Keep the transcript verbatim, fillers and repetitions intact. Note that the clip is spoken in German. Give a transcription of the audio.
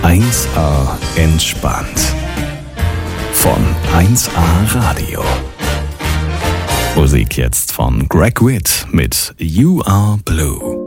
eins A entspannt. Von eins A Radio. Musik jetzt von Greg Witt mit You Are Blue.